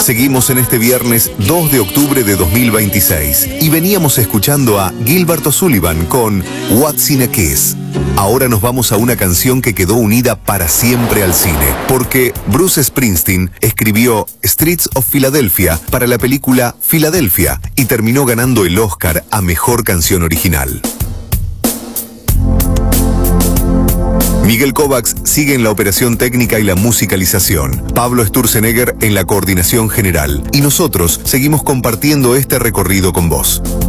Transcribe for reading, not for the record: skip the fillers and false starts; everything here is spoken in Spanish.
Seguimos en este viernes 2 de octubre de 2026 y veníamos escuchando a Gilbert O'Sullivan con What's in a Kiss. Ahora nos vamos a una canción que quedó unida para siempre al cine, porque Bruce Springsteen escribió Streets of Philadelphia para la película Filadelfia y terminó ganando el Oscar a Mejor Canción Original. Miguel Kovacs sigue en la operación técnica y la musicalización, Pablo Sturzenegger en la coordinación general, y nosotros seguimos compartiendo este recorrido con vos.